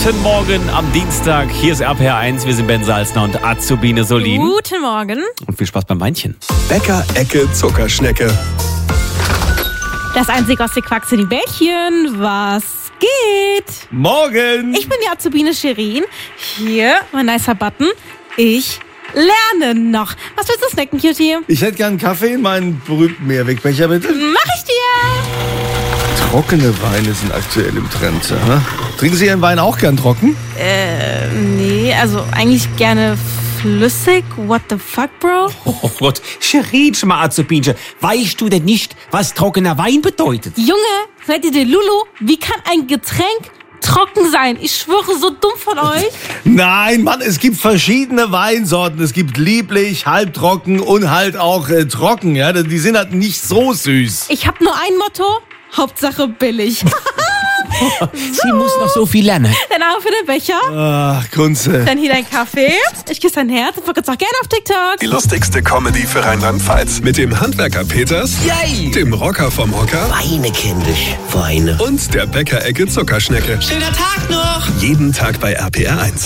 Guten Morgen am Dienstag. Hier ist RPR1. Wir sind Ben Salzner und Azubine Solin. Guten Morgen. Und viel Spaß beim Weinchen. Bäcker-Ecke Zuckerschnecke. Das einzig aus der Quackse, die Bällchen. Was geht? Morgen! Ich bin die Azubine Shirin. Hier, mein nicer Button. Ich lerne noch. Was willst du snacken, Cutie? Ich hätte gern einen Kaffee in meinen berühmten Mehrwegbecher, bitte. Mach ich dir. Trockene Weine sind aktuell im Trend. Ja? Trinken Sie Ihren Wein auch gern trocken? Nee, also eigentlich gerne flüssig. What the fuck, Bro? Oh Gott, Shirin, mal Azubine. Weißt du denn nicht, was trockener Wein bedeutet? Junge, seid ihr der Lulu? Wie kann ein Getränk trocken sein? Ich schwöre, so dumm von euch. Nein, Mann, es gibt verschiedene Weinsorten. Es gibt lieblich, halbtrocken und halt auch trocken. Ja? Die sind halt nicht so süß. Ich habe nur ein Motto. Hauptsache billig. Sie muss noch so viel lernen. Dann auch für den Becher. Ach, Kunze. Dann hier dein Kaffee. Ich küsse dein Herz und folgt uns auch gerne auf TikTok. Die lustigste Comedy für Rheinland-Pfalz. Mit dem Handwerker Peters, Yay! dem Rocker vom Hocker Weine kindisch, Weine. und der Bäcker-Ecke Zuckerschnecke. Schöner Tag noch! Jeden Tag bei RPR1.